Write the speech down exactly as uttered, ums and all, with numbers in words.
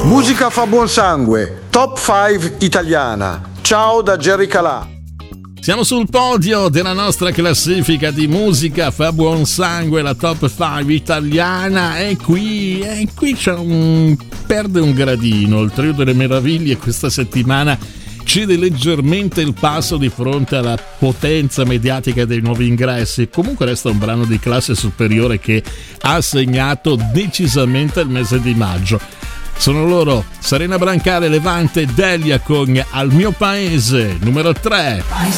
Musica fa buon sangue, top cinque italiana. Ciao da Jerry Calà. Siamo sul podio della nostra classifica di musica fa buon sangue, la top cinque italiana. E qui, e qui c'è un perde un gradino. Il Trio delle Meraviglie questa settimana cede leggermente il passo di fronte alla potenza mediatica dei nuovi ingressi. Comunque resta un brano di classe superiore che ha segnato decisamente il mese di maggio. Sono loro, Serena Brancale, Levante, Delia con Al mio paese, numero tre.